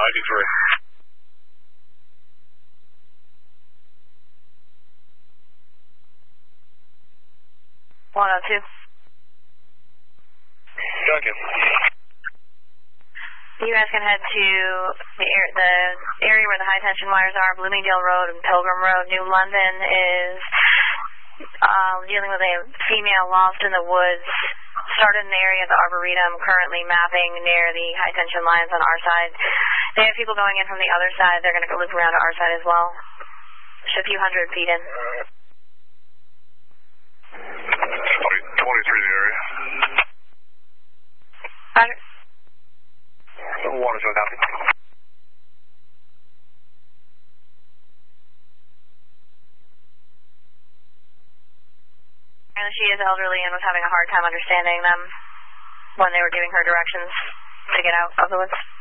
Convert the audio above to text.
93. 102. Duncan. You guys can head to the area where the high tension wires are, Bloomingdale Road and Pilgrim Road. New London is dealing with a female lost in the woods. Started in the area of the Arboretum, currently mapping near the high tension lines on our side. They have people going in from the other side. They're going to loop around to our side as well. Just a few hundred feet in. 23 the area. Roger. 102 copy. She is elderly and was having a hard time understanding them when they were giving her directions to get out of the woods.